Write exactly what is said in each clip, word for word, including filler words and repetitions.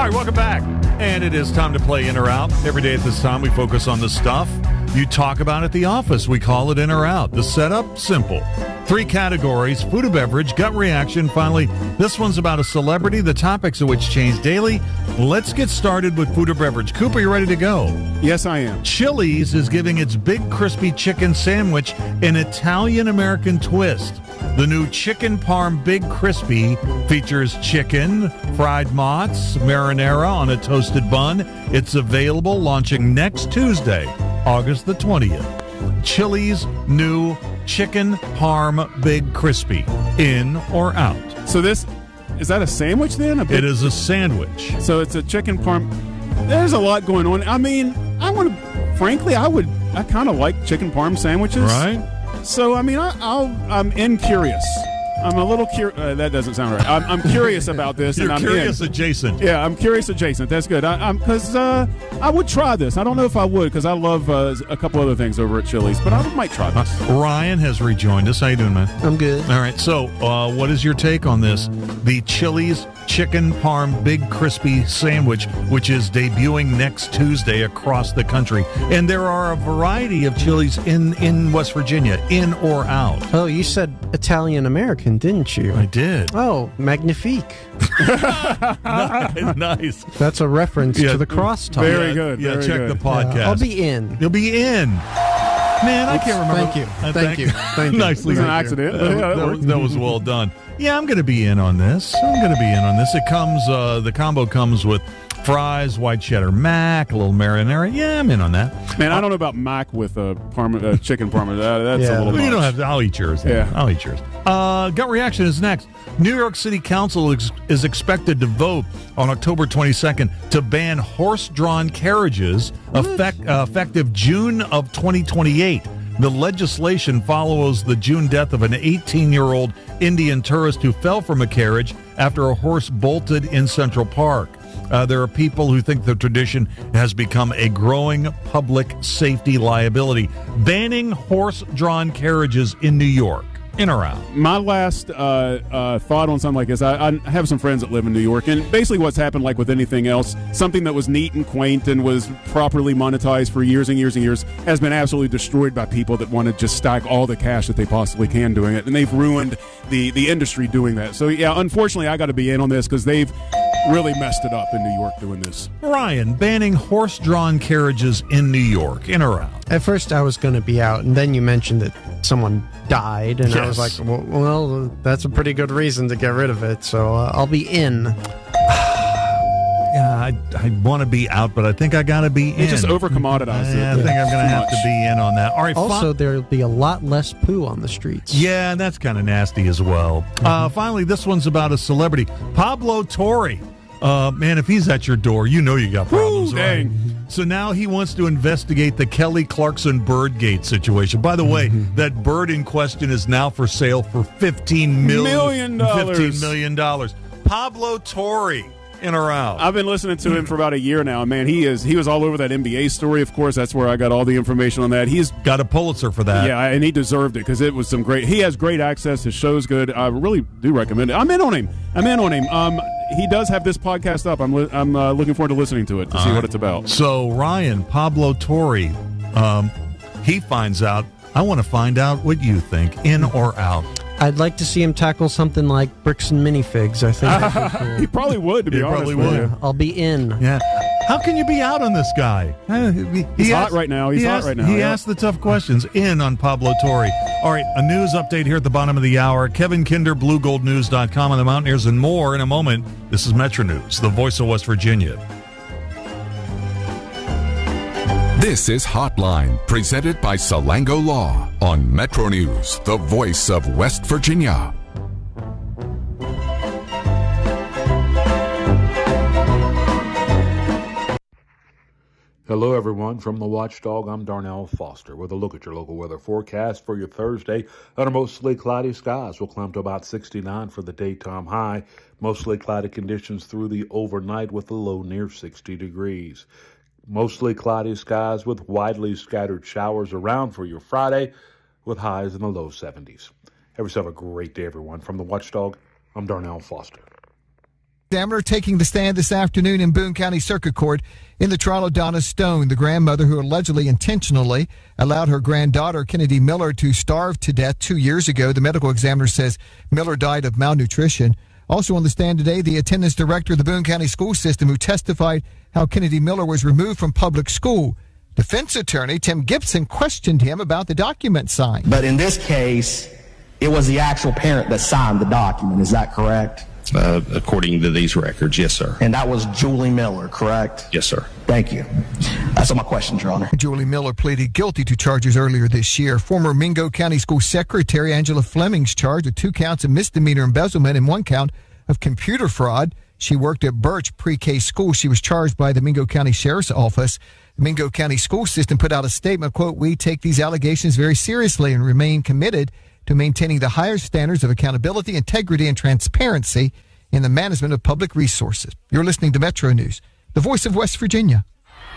right, welcome back. And it is time to play In or Out. Every day at this time, we focus on the stuff you talk about at the office. We call it In or Out. The setup, simple. Three categories: food or beverage, gut reaction. Finally, this one's about a celebrity, the topics of which change daily. Let's get started with food or beverage. Cooper, you ready to go? Yes, I am. Chili's is giving its big crispy chicken sandwich an Italian-American twist. The new Chicken Parm Big Crispy features chicken, fried mozz, marinara on a toasted bun. It's available launching next Tuesday, August the twentieth. Chili's new Chicken Parm Big Crispy. In or out? So this, is that a sandwich then? A big, It is a sandwich. So it's a chicken parm. There's a lot going on. I mean, I want to, frankly, I would, I kind of like chicken parm sandwiches. Right? So, I mean, I, I'll, I'm in curious. I'm a little curious. Uh, that doesn't sound right. I'm, I'm curious about this. You're and I'm curious in. adjacent. Yeah, I'm curious adjacent. That's good. I, I'm because uh, I would try this. I don't know if I would because I love uh, a couple other things over at Chili's, but I might try this. Uh, Ryan has rejoined us. How you doing, man? I'm good. All right. So, uh, what is your take on this? The Chili's Chicken Parm Big Crispy Sandwich, which is debuting next Tuesday across the country. And there are a variety of Chili's in, in West Virginia, in or out. Oh, you said Italian-American, didn't you? I did. Oh, magnifique. Nice. That's a reference Yeah, to the crosstalk. Very Yeah, good. Yeah, very check good. the podcast. Yeah, I'll be in. You'll be in. Man, I can't remember. Thank you. Uh, Thank you. Thank you. Nicely It was an done. accident. Uh, Yeah, that that, worked. was, that was well done. Yeah, I'm going to be in on this. I'm going to be in on this. It comes, uh, the combo comes with fries, white cheddar mac, a little marinara. Yeah, I'm in on that. Man, I don't know about mac with a parma, uh, chicken parma. That, that's Yeah. a little Well, you much. don't have to. I'll eat yours. Yeah. I'll eat yours. Uh, gut reaction is next. New York City Council ex- is expected to vote on October twenty-second to ban horse-drawn carriages effect, uh, effective June of twenty twenty-eight. The legislation follows the June death of an eighteen-year-old Indian tourist who fell from a carriage after a horse bolted in Central Park. Uh, there are people who think the tradition has become a growing public safety liability. Banning horse-drawn carriages in New York. In or out? My last uh, uh, thought on something like this, I, I have some friends that live in New York, and basically what's happened, like with anything else, something that was neat and quaint and was properly monetized for years and years and years has been absolutely destroyed by people that want to just stack all the cash that they possibly can doing it, and they've ruined the, the industry doing that. So, yeah, unfortunately, I got to be in on this because they've really messed it up in New York doing this. Ryan, banning horse-drawn carriages in New York. In or out? At first, I was going to be out, and then you mentioned that someone died, and I was Yes. like, well, well, that's a pretty good reason to get rid of it, so uh, I'll be in. Yeah, I, I want to be out, but I think I got to be in. They just over-commoditized Yeah, I it. think I'm going to Too have much. to be in on that. All right, Also, fi- there'll be a lot less poo on the streets. yeah, that's kind of nasty as well. Uh, finally, this one's about a celebrity. Pablo Torre. Uh, man, if he's at your door, you know you got problems, Woo, right? dang. So now he wants to investigate the Kelly Clarkson Birdgate situation. By the way, that bird in question is now for sale for fifteen million Million dollars. fifteen million dollars. Pablo Torre, in or out? I've been listening to him for about a year now. Man, he is he was all over that N B A story. Of course, that's where I got all the information on that. He's Got a Pulitzer for that. yeah, and he deserved it because it was some great. He has great access. His show's good. I really do recommend it. I'm in on him. I'm in on him. Um, he does have this podcast up. I'm li- I'm uh, looking forward to listening to it to see what it's about. So Ryan, Pablo Torre, um, he finds out. I want to find out what you think. In or out? I'd like to see him tackle something like bricks and minifigs. I think that'd be cool. He probably would, to be He honest. probably with would. you. Yeah, I'll be in. Yeah. How can you be out on this guy? Uh, he- He's he hot asked- right now. He's he hot asked- right now, He yeah. asked the tough questions. In on Pablo Torre. All right, a news update here at the bottom of the hour. Kevin Kinder, blue gold news dot com, on the Mountaineers and more in a moment. This is Metro News, the voice of West Virginia. This is Hotline, presented by Salango Law on Metro News, the voice of West Virginia. Hello, everyone. From the Watchdog, I'm Darnell Foster with a look at your local weather forecast for your Thursday. Under mostly cloudy skies, will climb to about sixty-nine for the daytime high. Mostly cloudy conditions through the overnight with a low near sixty degrees. Mostly cloudy skies with widely scattered showers around for your Friday with highs in the low seventies. Have yourself a great day, everyone. From the Watchdog, I'm Darnell Foster. Examiner taking the stand this afternoon in Boone County Circuit Court in the trial of Donna Stone, the grandmother who allegedly intentionally allowed her granddaughter, Kennedy Miller, to starve to death two years ago. The medical examiner says Miller died of malnutrition. Also on the stand today, the attendance director of the Boone County school system who testified how Kennedy Miller was removed from public school. Defense attorney Tim Gibson questioned him about the document signed. But in this case, it was the actual parent that signed the document. Is that correct? Uh, according to these records, yes, sir. And that was Julie Miller, correct? Yes, sir. Thank you. That's all my questions, Your Honor. Julie Miller pleaded guilty to charges earlier this year. Former Mingo County School Secretary Angela Fleming's charged with two counts of misdemeanor embezzlement and one count of computer fraud. She worked at Birch Pre-K School. She was charged by the Mingo County Sheriff's Office. The Mingo County School System put out a statement, quote, "We take these allegations very seriously and remain committed to maintaining the highest standards of accountability, integrity, and transparency in the management of public resources." You're listening to Metro News, the voice of West Virginia.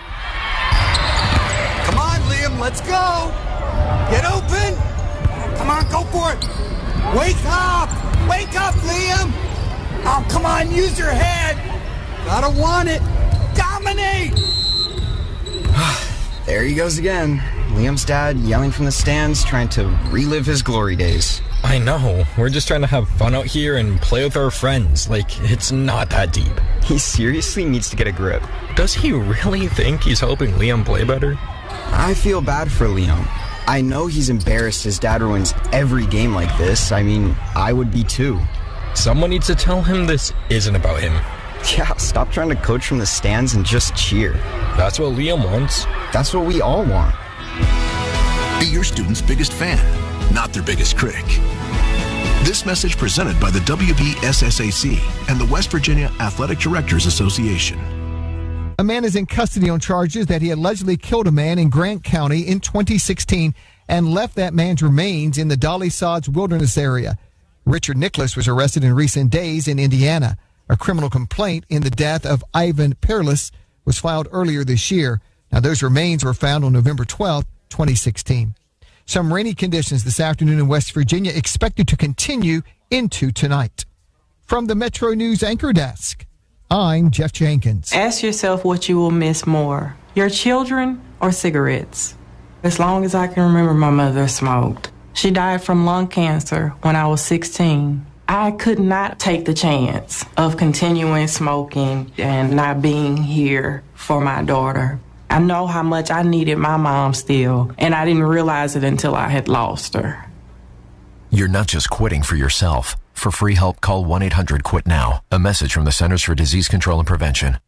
Come on, Liam, let's go. Get open. Come on, go for it. Wake up. Wake up, Liam. Oh, come on, use your head. Gotta want it. Dominate. There he goes again. Liam's dad yelling from the stands, trying to relive his glory days. I know. We're just trying to have fun out here and play with our friends. Like, it's not that deep. He seriously needs to get a grip. Does he really think he's helping Liam play better? I feel bad for Liam. I know he's embarrassed his dad ruins every game like this. I mean, I would be too. Someone needs to tell him this isn't about him. Yeah, stop trying to coach from the stands and just cheer. That's what Liam wants. That's what we all want. Be your student's biggest fan, not their biggest critic. This message presented by the W V S S A C and the West Virginia Athletic Directors Association. A man is in custody on charges that he allegedly killed a man in Grant County in twenty sixteen and left that man's remains in the Dolly Sods Wilderness area. Richard Nicholas was arrested in recent days in Indiana. A criminal complaint in the death of Ivan Peerless was filed earlier this year. Now, those remains were found on November twelfth, twenty sixteen. Some rainy conditions this afternoon in West Virginia expected to continue into tonight. From the Metro News Anchor Desk, I'm Jeff Jenkins. Ask yourself what you will miss more, your children or cigarettes. As long as I can remember, my mother smoked. She died from lung cancer when I was sixteen. I could not take the chance of continuing smoking and not being here for my daughter. I know how much I needed my mom still, and I didn't realize it until I had lost her. You're not just quitting for yourself. For free help, call one eight hundred quit now. A message from the Centers for Disease Control and Prevention.